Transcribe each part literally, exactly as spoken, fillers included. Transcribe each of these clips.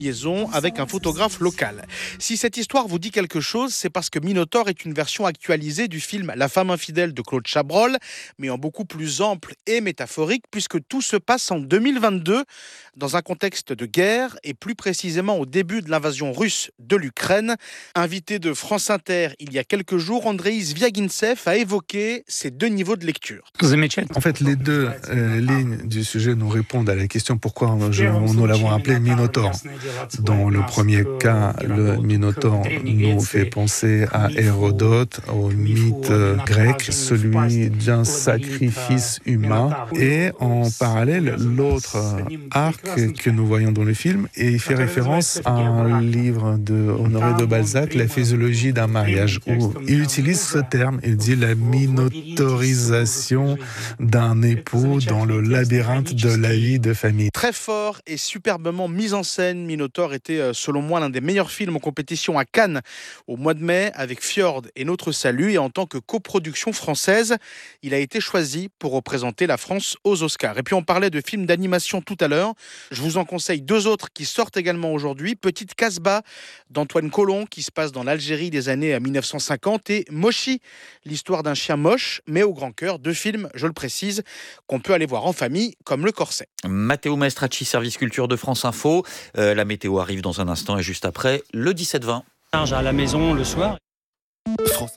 liaison avec un photographe local. Si cette histoire vous dit quelque chose, c'est parce que Minotaure est une version actualisée du film La femme infidèle de Claude Chabrol, mais en beaucoup plus ample et métaphorique, puisque tout se passe en deux mille vingt-deux, dans un contexte de guerre, et plus précisément au début de l'invasion russe de l'Ukraine. Invité de France Inter il y a quelques jours, Andreï Zviagintsev a évoqué ces deux niveaux de lecture. En fait, les deux euh, lignes du sujet nous répondent à la question pourquoi je, nous l'avons appelé Minotaure. Dans le premier cas, le Minotaure nous fait penser à Hérodote, au mythe grec, celui d'un sacrifice humain. Et en parallèle, l'autre arc que nous voyons dans le film, et il fait référence à un livre de Honoré de Balzac, La physiologie d'un mariage, où il utilise ce terme, il dit la minotaurisation d'un époux dans le labyrinthe de la vie de famille. Très fort et superbement mis en scène, Minotaure était selon moi l'un des meilleurs films en compétition à Cannes au mois de mai avec Fjord et Notre Salut, et en tant que coproduction française, il a été choisi pour représenter la France aux Oscars. Et puis on parlait de films d'animation tout à l'heure, je vous en conseille deux autres qui sortent également aujourd'hui, Petite Casbah d'Antoine Colomb qui se passe dans l'Algérie des années mille neuf cent cinquante, et Moshi, l'histoire d'un chien moche mais au grand cœur, deux films, je le précise, qu'on peut aller voir en famille comme Le Corset. Matteo Maestracci, service culture de France Info. Euh, la météo arrive dans un instant et juste après, le dix-sept vingt. À la maison le soir. France.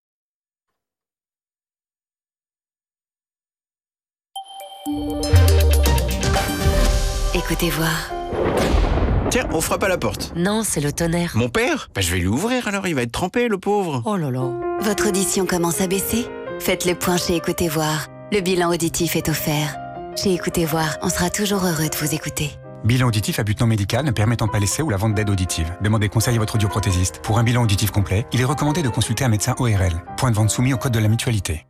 Écoutez voir. Tiens, on frappe à la porte. Non, c'est le tonnerre. Mon père ? Bah, je vais lui ouvrir alors, il va être trempé, le pauvre. Oh là là. Votre audition commence à baisser ? Faites le point chez Écoutez Voir. Le bilan auditif est offert. Chez Écoutez Voir, on sera toujours heureux de vous écouter. Bilan auditif à but non médical ne permettant pas l'essai ou la vente d'aide auditive. Demandez conseil à votre audioprothésiste. Pour un bilan auditif complet, il est recommandé de consulter un médecin O R L. Point de vente soumis au code de la mutualité.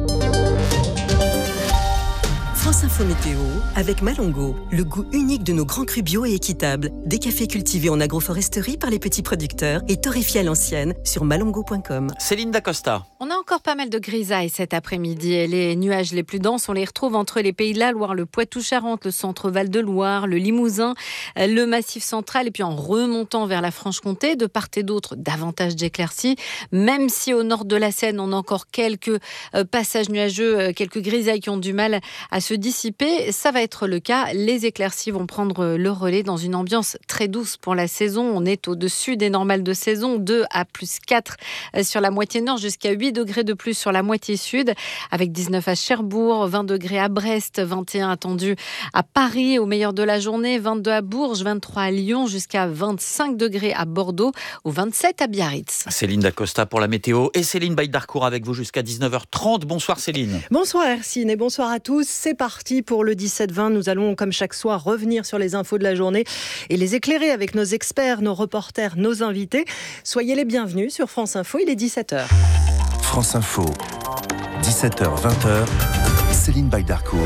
France Info Météo avec Malongo, le goût unique de nos grands crus bio et équitables. Des cafés cultivés en agroforesterie par les petits producteurs et torréfiés à l'ancienne sur malongo point com. Céline Dacosta. On a encore pas mal de grisailles cet après-midi. Et les nuages les plus denses, on les retrouve entre les Pays de la Loire, le Poitou-Charentes, le centre Val-de-Loire, le Limousin, le Massif central. Et puis en remontant vers la Franche-Comté, de part et d'autre, davantage d'éclaircies. Même si au nord de la Seine, on a encore quelques passages nuageux, quelques grisailles qui ont du mal à se dissiper, ça va être le cas. Les éclaircies vont prendre le relais dans une ambiance très douce pour la saison. On est au-dessus des normales de saison, deux à plus quatre sur la moitié nord, jusqu'à huit degrés de plus sur la moitié sud, avec dix-neuf à Cherbourg, vingt degrés à Brest, vingt et un attendus à Paris au meilleur de la journée, vingt-deux à Bourges, vingt-trois à Lyon, jusqu'à vingt-cinq degrés à Bordeaux ou vingt-sept à Biarritz. Céline Dacosta pour la météo et Céline Baïdarcourt avec vous jusqu'à dix-neuf heures trente. Bonsoir Céline. Bonsoir Hercine et bonsoir à tous. C'est parti pour le dix-sept vingt. Nous allons, comme chaque soir, revenir sur les infos de la journée et les éclairer avec nos experts, nos reporters, nos invités. Soyez les bienvenus sur France Info, il est dix-sept heures. France Info, dix-sept heures vingt, Céline Baïdarcourt.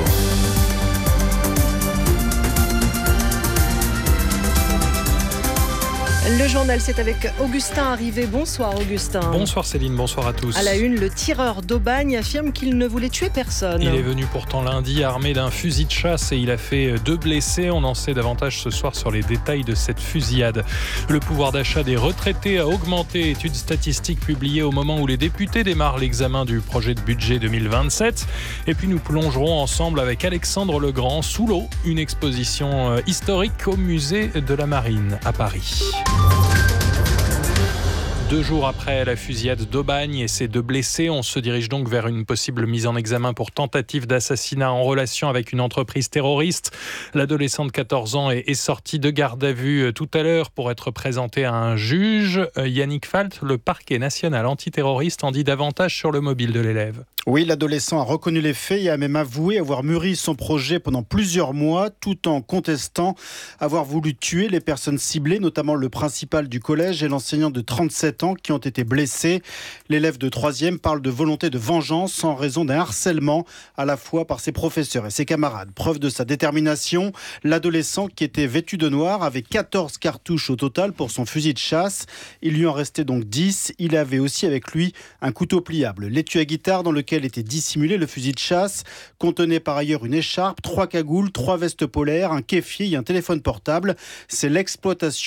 Le journal, c'est avec Augustin Arrivé. Bonsoir Augustin. Bonsoir Céline, bonsoir à tous. À la une, le tireur d'Aubagne affirme qu'il ne voulait tuer personne. Il est venu pourtant lundi armé d'un fusil de chasse et il a fait deux blessés. On en sait davantage ce soir sur les détails de cette fusillade. Le pouvoir d'achat des retraités a augmenté. Étude statistique publiée au moment où les députés démarrent l'examen du projet de budget deux mille vingt-sept. Et puis nous plongerons ensemble avec Alexandre Legrand sous l'eau, une exposition historique au musée de la Marine à Paris. Deux jours après la fusillade d'Aubagne et ses deux blessés, on se dirige donc vers une possible mise en examen pour tentative d'assassinat en relation avec une entreprise terroriste. L'adolescent de quatorze ans est sorti de garde à vue tout à l'heure pour être présenté à un juge. Yannick Falt, le parquet national antiterroriste, en dit davantage sur le mobile de l'élève. Oui, l'adolescent a reconnu les faits et a même avoué avoir mûri son projet pendant plusieurs mois, tout en contestant avoir voulu tuer les personnes ciblées, notamment le principal du collège et l'enseignant de trente-sept sept ans qui ont été blessés. L'élève de troisième parle de volonté de vengeance en raison d'un harcèlement à la fois par ses professeurs et ses camarades. Preuve de sa détermination, l'adolescent qui était vêtu de noir avait quatorze cartouches au total pour son fusil de chasse. Il lui en restait donc dix. Il avait aussi avec lui un couteau pliable. L'étui à guitare dans lequel était dissimulé le fusil de chasse contenait par ailleurs une écharpe, trois cagoules, trois vestes polaires, un kéfier et un téléphone portable. C'est l'exploitation